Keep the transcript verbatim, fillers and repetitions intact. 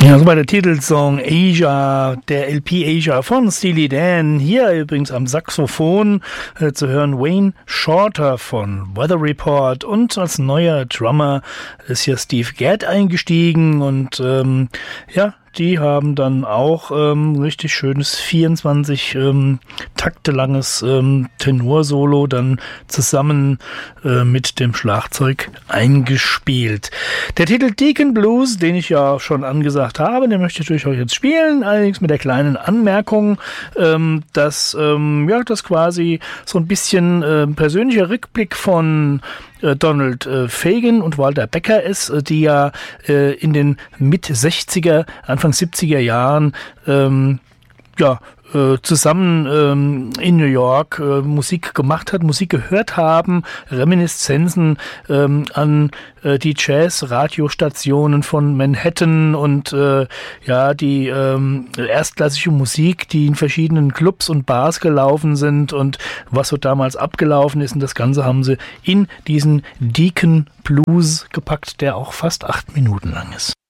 Ja, so war der Titelsong Asia, der L P Asia von Steely Dan. Hier übrigens am Saxophon äh, zu hören Wayne Shorter von Weather Report, und als neuer Drummer ist hier Steve Gadd eingestiegen, und ähm, ja, die haben dann auch ähm, richtig schönes vierundzwanzig ähm, Takte langes ähm, Tenorsolo dann zusammen äh, mit dem Schlagzeug eingespielt. Der Titel Deacon Blues, den ich ja schon angesagt habe, den möchte ich durch euch jetzt spielen, allerdings mit der kleinen Anmerkung, ähm, dass ähm, ja, das quasi so ein bisschen äh, persönlicher Rückblick von Donald äh, Fagen und Walter Becker ist, äh, die ja äh, in den Mit-sechziger, Anfang siebziger Jahren ähm, ja, äh, zusammen ähm, in New York äh, Musik gemacht hat, Musik gehört haben, Reminiszenzen ähm, an äh, die Jazz-Radiostationen von Manhattan und äh, ja, die ähm, erstklassige Musik, die in verschiedenen Clubs und Bars gelaufen sind und was so damals abgelaufen ist, und das Ganze haben sie in diesen Deacon Blues gepackt, der auch fast acht Minuten lang ist.